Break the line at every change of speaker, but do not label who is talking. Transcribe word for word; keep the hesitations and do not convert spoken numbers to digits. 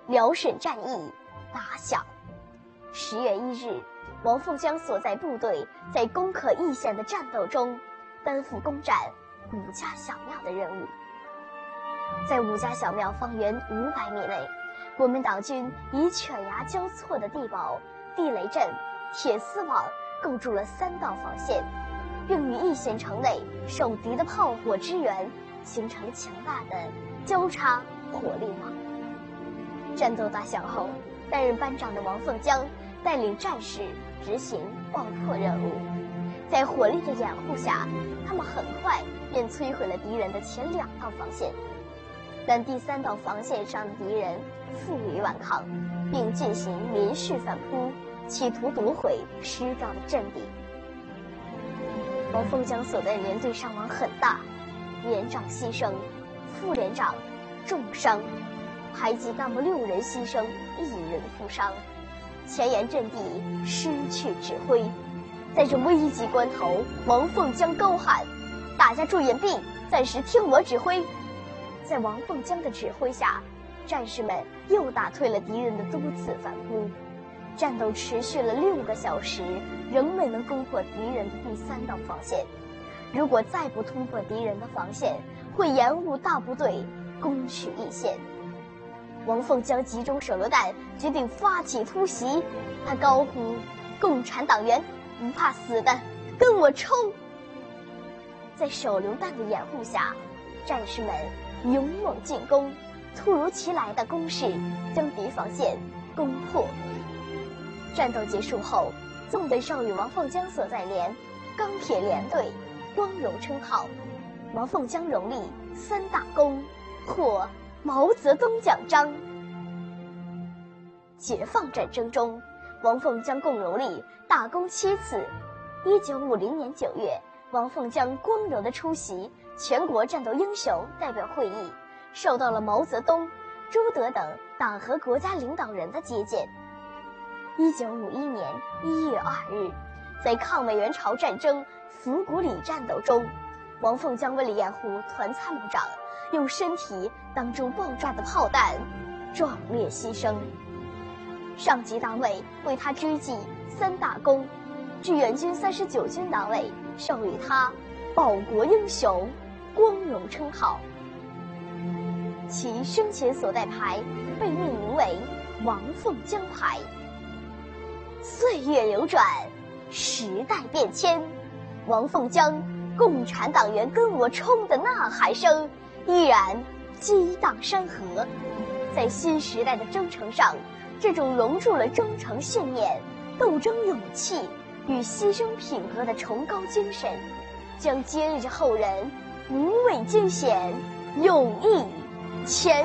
辽沈战役打响。十月一日，王凤江所在部队在攻克易县的战斗中，担负攻占武家小庙的任务。在武家小庙方圆五百米内，国民党军以犬牙交错的地堡、地雷阵、铁丝网构筑了三道防线，并于易县城内受敌的炮火支援，形成强大的交叉火力网。战斗打响后，担任班长的王凤江带领战士执行爆破任务。在火力的掩护下，他们很快便摧毁了敌人的前两道防线。但第三道防线上的敌人负隅顽抗，并进行连续反扑，企图夺回失掉的阵地。王凤江所在连队伤亡很大，连长牺牲，副连长重伤，排级干部六人牺牲，一人负伤，前沿阵地失去指挥。在这危急关头，王凤江高喊：“大家注掩蔽，暂时听我指挥。”在王凤江的指挥下，战士们又打退了敌人的多次反扑。战斗持续了六个小时，仍没能攻破敌人的第三道防线。如果再不突破敌人的防线，会延误大部队攻取易县。王凤江集中手榴弹，决定发起突袭。他高呼：“共产党员不怕死的，跟我冲！”在手榴弹的掩护下，战士们勇猛进攻，突如其来的攻势将敌防线攻破。战斗结束后，纵队授予王凤江所在连钢铁连队光荣称号。王凤江荣立三大功，获毛泽东奖章。解放战争中，王凤江共荣立大功七次。一九五零年九月，王凤江光荣地出席全国战斗英雄代表会议，受到了毛泽东、朱德等党和国家领导人的接见。一九五一年一月二日，在抗美援朝战争伏古里战斗中，王凤江为了掩护团参谋长，用身体挡住爆炸的炮弹，壮烈牺牲。上级党委为他追记三大功，志愿军三十九军党委授予他报国英雄光荣称号。其生前所带牌被命名为王凤江牌。岁月流转，时代变迁，王凤江共产党员跟我冲的呐喊声依然激荡山河。在新时代的征程上，这种融入了忠诚信念、斗争勇气与牺牲品格的崇高精神，将接日后人无畏艰险，勇毅前